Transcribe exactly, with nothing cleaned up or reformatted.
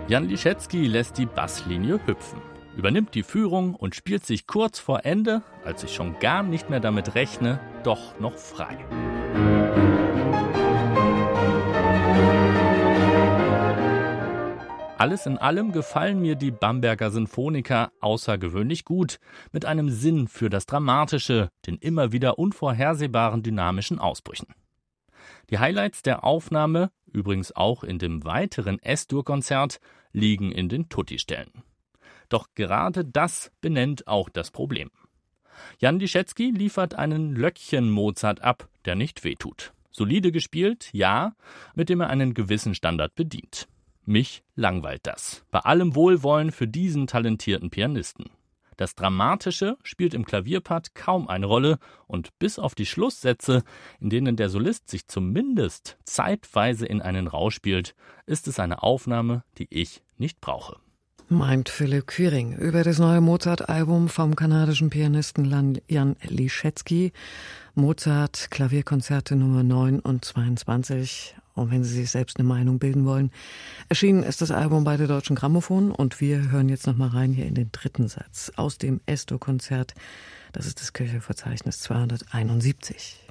Jan Liszewski lässt die Basslinie hüpfen, übernimmt die Führung und spielt sich kurz vor Ende, als ich schon gar nicht mehr damit rechne, doch noch frei. Alles in allem gefallen mir die Bamberger Sinfoniker außergewöhnlich gut, mit einem Sinn für das Dramatische, den immer wieder unvorhersehbaren dynamischen Ausbrüchen. Die Highlights der Aufnahme, übrigens auch in dem weiteren S-Dur-Konzert, liegen in den Tutti-Stellen. Doch gerade das benennt auch das Problem. Jan Liszewski liefert einen Löckchen-Mozart ab, der nicht wehtut. Solide gespielt, ja, mit dem er einen gewissen Standard bedient. Mich langweilt das. Bei allem Wohlwollen für diesen talentierten Pianisten. Das Dramatische spielt im Klavierpart kaum eine Rolle und bis auf die Schlusssätze, in denen der Solist sich zumindest zeitweise in einen Rausch spielt, ist es eine Aufnahme, die ich nicht brauche. Meint Philipp Quiring über das neue Mozart-Album vom kanadischen Pianisten Jan Liszewski. Mozart, Klavierkonzerte Nummer neun und zweiundzwanzig. Und wenn Sie sich selbst eine Meinung bilden wollen, erschienen ist das Album bei der Deutschen Grammophon und wir hören jetzt noch mal rein hier in den dritten Satz aus dem S-Dur-Konzert. Das ist das Kirchenverzeichnis zweihunderteinundsiebzig.